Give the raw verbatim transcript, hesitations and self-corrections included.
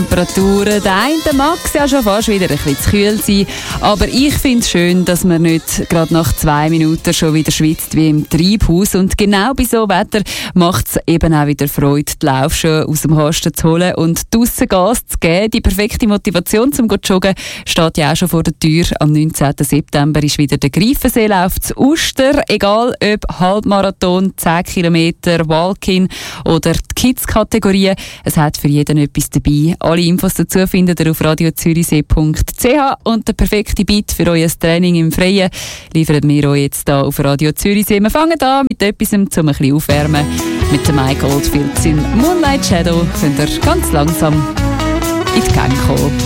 Temperaturen. Der eine mag es ja schon fast wieder ein bisschen zu kühl sein, aber ich finde es schön, dass man nicht gerade nach zwei Minuten schon wieder schwitzt wie im Treibhaus. Und genau bei so Wetter macht es eben auch wieder Freude, die Laufschuhe aus dem Kasten zu holen und draussen Gas zu geben. Die perfekte Motivation zum Joggen steht ja auch schon vor der Tür. Am neunzehnten September ist wieder der Greifenseelauf zu Uster. Egal ob Halbmarathon, zehn Kilometer, Walk-in oder die Kids-Kategorie, es hat für jeden etwas dabei. Alle Infos dazu findet ihr auf radio zürichsee punkt c h und der perfekte Beat für euer Training im Freien liefern wir euch jetzt hier auf Radio Zürichsee. Wir fangen an mit etwas, um ein bisschen aufwärmen. Mit dem Mike Oldfield im Moonlight Shadow könnt ihr ganz langsam in die Gang kommen.